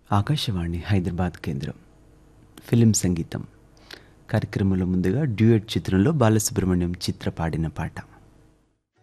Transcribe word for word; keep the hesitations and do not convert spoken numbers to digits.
ఆకాశవాణి హైదరాబాద్ కేంద్రం ఫిలిం సంగీతం కార్యక్రమంలో ముందుగా డ్యూయట్ చిత్రంలో బాలసుబ్రహ్మణ్యం చిత్ర పాడిన పాట.